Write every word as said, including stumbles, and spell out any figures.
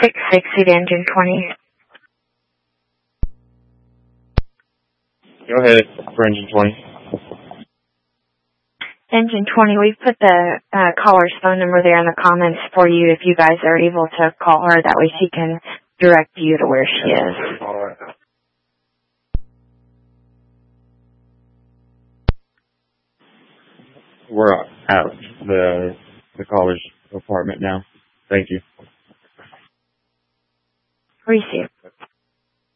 six six at engine twenty. Go ahead for engine twenty. Engine twenty, we've put the uh, caller's phone number there in the comments for you if you guys are able to call her. That way she can direct you to where she is. All right. We're out the the caller's apartment now. Thank you. Receive.